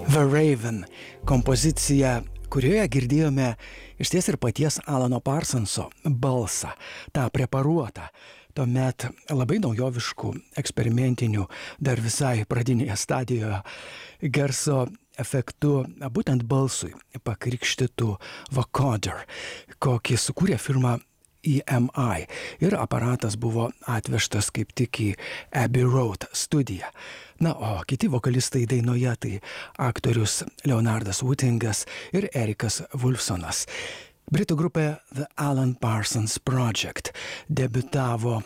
The Raven kompozicija, kurioje girdėjome išties ir paties Alano Parsonso balsą, tą preparuotą, tuomet labai naujoviškų, eksperimentinių, dar visai pradinėje stadijoje garso efektu, būtent balsui pakrikštytų vocoder, kokį sukūrė firma EMI, ir aparatas buvo atvežtas kaip tik į Abbey Road studiją. Na, o kiti vokalistai dainoje tai aktorius Leonardas Whitingas ir Erikas Wolfsonas. Britų grupė The Alan Parsons Project debiutavo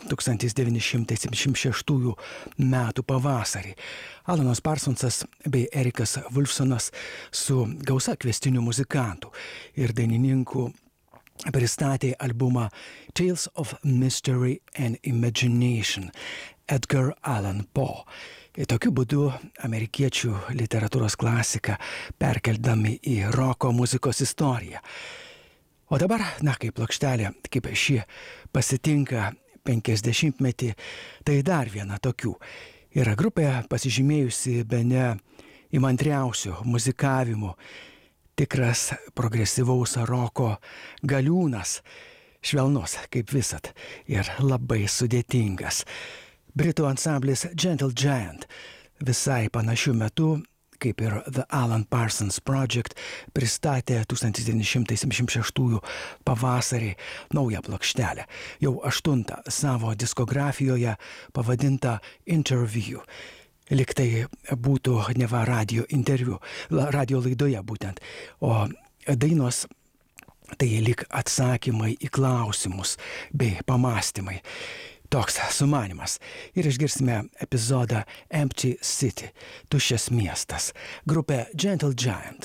1976 metų pavasarį. Alanas Parsonsas bei Erikas Wolfsonas su gausa kviestinių muzikantų ir dainininkų pristatė albumą Tales of Mystery and Imagination Edgar Allan Poe. Ir tokiu būdu amerikiečių literatūros klasiką perkeldami į roko muzikos istoriją. O dabar, kaip plokštelė, kaip ši pasitinka 50-metį, tai dar viena tokių. Yra grupė pasižymėjusi bene įmantriausių muzikavimų, tikras progresyvaus roko galiūnas, švelnus kaip visad ir labai sudėtingas. Britų ansamblis Gentle Giant visai panašiu metu, kaip ir The Alan Parsons Project, pristatė 1976 pavasarį naują plokštelę, jau 8 savo diskografijoje pavadintą Interview. Liktai būtų neva radio interviu, radio laidoje būtent, o dainos tai lik atsakymai į klausimus bei pamastymai. Toks sumanimas. Ir išgirsime epizodą Empty City, tuščias miestas, grupė Gentle Giant.